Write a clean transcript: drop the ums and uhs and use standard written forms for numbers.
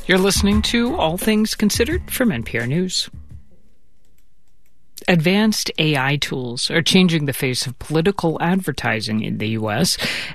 You're listening to All Things Considered from NPR News. Advanced AI tools are changing the face of political advertising in the U.S.